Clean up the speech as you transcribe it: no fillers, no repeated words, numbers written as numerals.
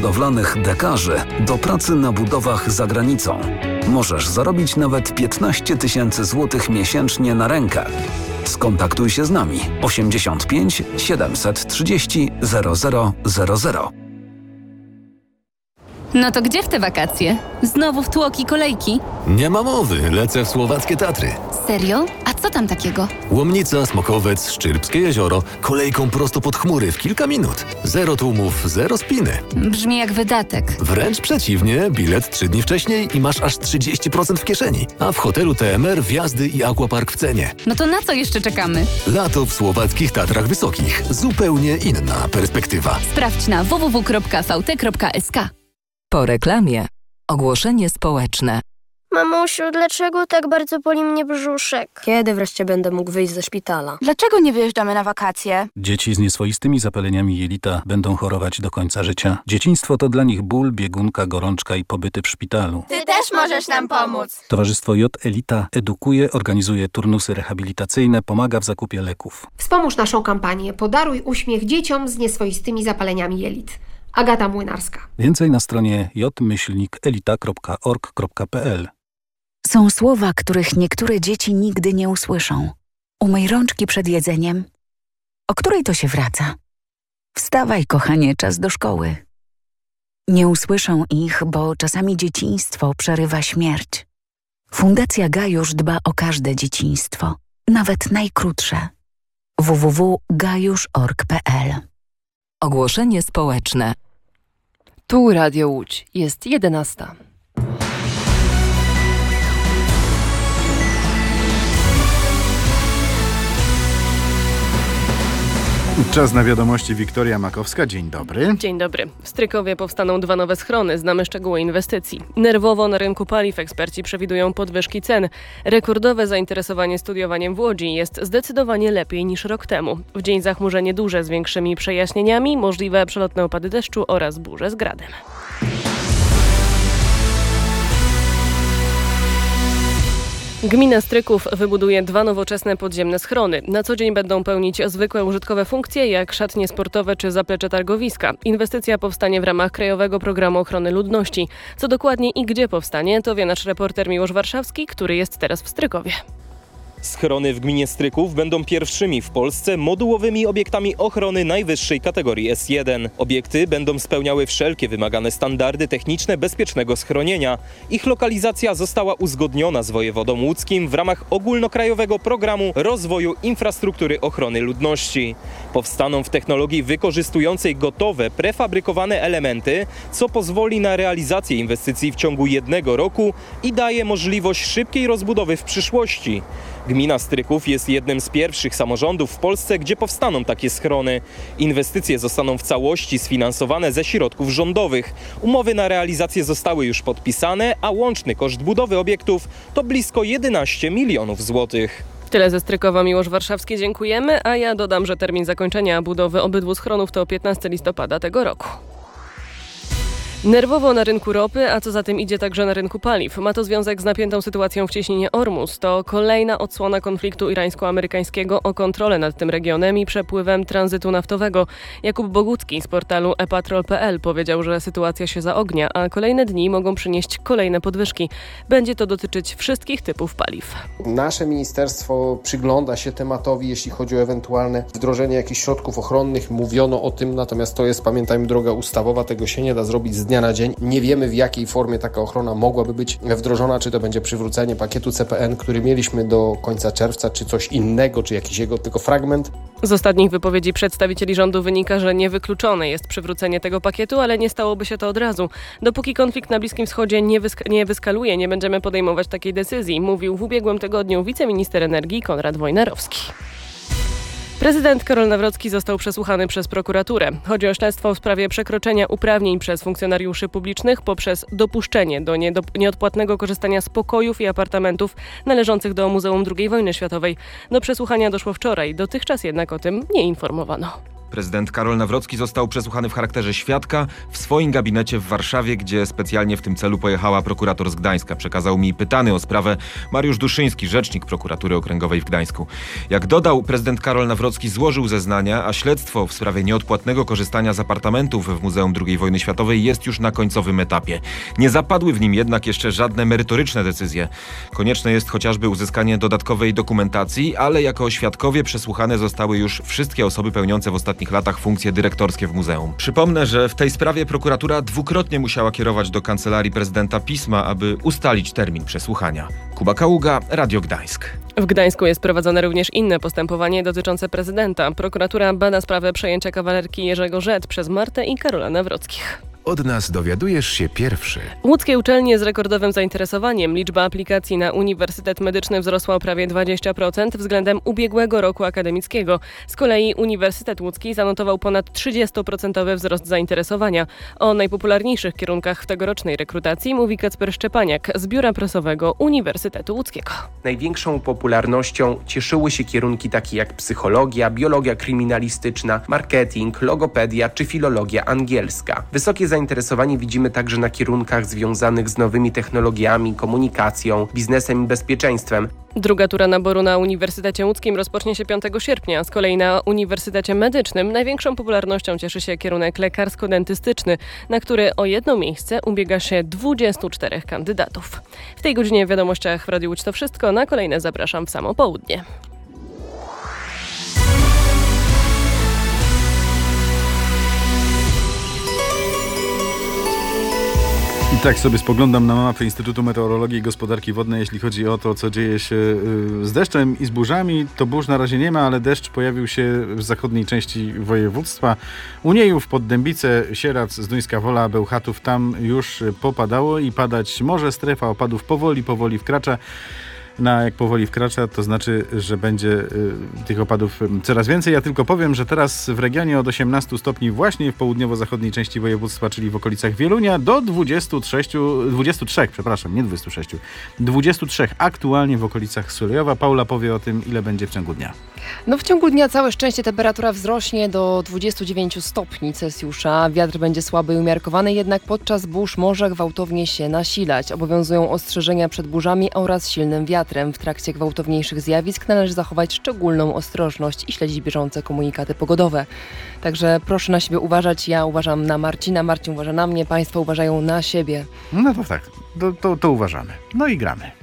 budowlanych dekarzy do pracy na budowach za granicą. Możesz zarobić nawet 15 000 złotych miesięcznie na rękę. Skontaktuj się z nami 85 730 0000. No to gdzie w te wakacje? Znowu w tłoki kolejki? Nie ma mowy, lecę w słowackie Tatry. Serio? A co tam takiego? Łomnica, Smokowiec, Szczyrbskie jezioro, kolejką prosto pod chmury w kilka minut. Zero tłumów, zero spiny. Brzmi jak wydatek. Wręcz przeciwnie, bilet 3 dni wcześniej i masz aż 30% w kieszeni. A w hotelu TMR wjazdy i aquapark w cenie. No to na co jeszcze czekamy? Lato w słowackich Tatrach Wysokich. Zupełnie inna perspektywa. Sprawdź na www.vt.sk. Po reklamie. Ogłoszenie społeczne. Mamusiu, dlaczego tak bardzo boli mnie brzuszek? Kiedy wreszcie będę mógł wyjść ze szpitala? Dlaczego nie wyjeżdżamy na wakacje? Dzieci z nieswoistymi zapaleniami jelita będą chorować do końca życia. Dzieciństwo to dla nich ból, biegunka, gorączka i pobyty w szpitalu. Ty też możesz nam pomóc. Towarzystwo J Elita edukuje, organizuje turnusy rehabilitacyjne, pomaga w zakupie leków. Wspomóż naszą kampanię Podaruj uśmiech dzieciom z nieswoistymi zapaleniami jelit. Agata Młynarska. Więcej na stronie j-elita.org.pl. Są słowa, których niektóre dzieci nigdy nie usłyszą. Umyj rączki przed jedzeniem. O której to się wraca? Wstawaj, kochanie, czas do szkoły. Nie usłyszą ich, bo czasami dzieciństwo przerywa śmierć. Fundacja Gajusz dba o każde dzieciństwo, nawet najkrótsze. www.gajusz.org.pl. Ogłoszenie społeczne. Tu Radio Łódź. Jest 11. Czas na wiadomości. Wiktoria Makowska. Dzień dobry. Dzień dobry. W Strykowie powstaną 2 nowe schrony. Znamy szczegóły inwestycji. Nerwowo na rynku paliw eksperci przewidują podwyżki cen. Rekordowe zainteresowanie studiowaniem w Łodzi jest zdecydowanie lepiej niż rok temu. W dzień zachmurzenie duże z większymi przejaśnieniami, możliwe przelotne opady deszczu oraz burze z gradem. Gmina Stryków wybuduje 2 nowoczesne podziemne schrony. Na co dzień będą pełnić zwykłe użytkowe funkcje, jak szatnie sportowe czy zaplecze targowiska. Inwestycja powstanie w ramach Krajowego Programu Ochrony Ludności. Co dokładnie i gdzie powstanie, to wie nasz reporter Miłosz Warszawski, który jest teraz w Strykowie. Schrony w gminie Stryków będą pierwszymi w Polsce modułowymi obiektami ochrony najwyższej kategorii S1. Obiekty będą spełniały wszelkie wymagane standardy techniczne bezpiecznego schronienia. Ich lokalizacja została uzgodniona z wojewodą łódzkim w ramach ogólnokrajowego programu rozwoju infrastruktury ochrony ludności. Powstaną w technologii wykorzystującej gotowe, prefabrykowane elementy, co pozwoli na realizację inwestycji w ciągu 1 roku i daje możliwość szybkiej rozbudowy w przyszłości. Gmina Stryków jest jednym z pierwszych samorządów w Polsce, gdzie powstaną takie schrony. Inwestycje zostaną w całości sfinansowane ze środków rządowych. Umowy na realizację zostały już podpisane, a łączny koszt budowy obiektów to blisko 11 milionów złotych. Tyle ze Strykowa. Miłosz Warszawski, dziękujemy, a ja dodam, że termin zakończenia budowy obydwu schronów to 15 listopada tego roku. Nerwowo na rynku ropy, a co za tym idzie także na rynku paliw. Ma to związek z napiętą sytuacją w cieśninie Ormus. To kolejna odsłona konfliktu irańsko-amerykańskiego o kontrolę nad tym regionem i przepływem tranzytu naftowego. Jakub Bogucki z portalu epatrol.pl powiedział, że sytuacja się zaognia, a kolejne dni mogą przynieść kolejne podwyżki. Będzie to dotyczyć wszystkich typów paliw. Nasze ministerstwo przygląda się tematowi, jeśli chodzi o ewentualne wdrożenie jakichś środków ochronnych. Mówiono o tym, natomiast to jest, pamiętajmy, droga ustawowa. Tego się nie da zrobić z dnia na dzień. Nie wiemy, w jakiej formie taka ochrona mogłaby być wdrożona, czy to będzie przywrócenie pakietu CPN, który mieliśmy do końca czerwca, czy coś innego, czy jakiś jego tylko fragment. Z ostatnich wypowiedzi przedstawicieli rządu wynika, że niewykluczone jest przywrócenie tego pakietu, ale nie stałoby się to od razu. Dopóki konflikt na Bliskim Wschodzie nie wyskaluje, nie będziemy podejmować takiej decyzji, mówił w ubiegłym tygodniu wiceminister energii Konrad Wojnarowski. Prezydent Karol Nawrocki został przesłuchany przez prokuraturę. Chodzi o śledztwo w sprawie przekroczenia uprawnień przez funkcjonariuszy publicznych poprzez dopuszczenie do nieodpłatnego korzystania z pokojów i apartamentów należących do Muzeum II Wojny Światowej. Do przesłuchania doszło wczoraj, dotychczas jednak o tym nie informowano. Prezydent Karol Nawrocki został przesłuchany w charakterze świadka w swoim gabinecie w Warszawie, gdzie specjalnie w tym celu pojechała prokurator z Gdańska. Przekazał mi pytany o sprawę Mariusz Duszyński, rzecznik prokuratury okręgowej w Gdańsku. Jak dodał, prezydent Karol Nawrocki złożył zeznania, a śledztwo w sprawie nieodpłatnego korzystania z apartamentów w Muzeum II Wojny Światowej jest już na końcowym etapie. Nie zapadły w nim jednak jeszcze żadne merytoryczne decyzje. Konieczne jest chociażby uzyskanie dodatkowej dokumentacji, ale jako świadkowie przesłuchane zostały już wszystkie osoby pełniące w ostatnich latach funkcje dyrektorskie w muzeum. Przypomnę, że w tej sprawie prokuratura dwukrotnie musiała kierować do kancelarii prezydenta pisma, aby ustalić termin przesłuchania. Kuba Kaługa, Radio Gdańsk. W Gdańsku jest prowadzone również inne postępowanie dotyczące prezydenta. Prokuratura bada sprawę przejęcia kawalerki Jerzego Rzet przez Martę i Karola Nawrockich. Od nas dowiadujesz się pierwszy. Łódzkie uczelnie z rekordowym zainteresowaniem. Liczba aplikacji na Uniwersytet Medyczny wzrosła o prawie 20% względem ubiegłego roku akademickiego. Z kolei Uniwersytet Łódzki zanotował ponad 30% wzrost zainteresowania. O najpopularniejszych kierunkach w tegorocznej rekrutacji mówi Kacper Szczepaniak z Biura Prasowego Uniwersytetu Łódzkiego. Największą popularnością cieszyły się kierunki takie jak psychologia, biologia kryminalistyczna, marketing, logopedia czy filologia angielska. Wysokie zainteresowanie widzimy także na kierunkach związanych z nowymi technologiami, komunikacją, biznesem i bezpieczeństwem. Druga tura naboru na Uniwersytecie Łódzkim rozpocznie się 5 sierpnia. Z kolei na Uniwersytecie Medycznym największą popularnością cieszy się kierunek lekarsko-dentystyczny, na który o jedno miejsce ubiega się 24 kandydatów. W tej godzinie w Wiadomościach w Radiu Łódź to wszystko. Na kolejne zapraszam w samo południe. I tak sobie spoglądam na mapę Instytutu Meteorologii i Gospodarki Wodnej, jeśli chodzi o to, co dzieje się z deszczem i z burzami. To burz na razie nie ma, ale deszcz pojawił się w zachodniej części województwa. U Niejów, Poddębice, Sierac, Zduńska Wola, Bełchatów, tam już popadało i padać może. Strefa opadów powoli wkracza. Jak powoli wkracza, to znaczy, że będzie tych opadów coraz więcej. Ja tylko powiem, że teraz w regionie od 18 stopni właśnie w południowo-zachodniej części województwa, czyli w okolicach Wielunia, do 23 aktualnie w okolicach Sulejowa. Paula powie o tym, ile będzie w ciągu dnia. No w ciągu dnia całe szczęście temperatura wzrośnie do 29 stopni Celsjusza. Wiatr będzie słaby i umiarkowany, jednak podczas burz może gwałtownie się nasilać. Obowiązują ostrzeżenia przed burzami oraz silnym wiatrem. W trakcie gwałtowniejszych zjawisk należy zachować szczególną ostrożność i śledzić bieżące komunikaty pogodowe. Także proszę na siebie uważać. Ja uważam na Marcina, Marcin uważa na mnie, Państwo uważają na siebie. No to tak, to uważamy. No i gramy.